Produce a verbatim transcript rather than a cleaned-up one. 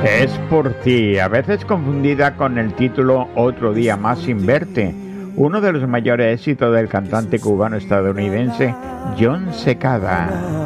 Es por ti, a veces confundida con el título Otro día más sin verte, uno de los mayores éxitos del cantante cubano-estadounidense Jon Secada.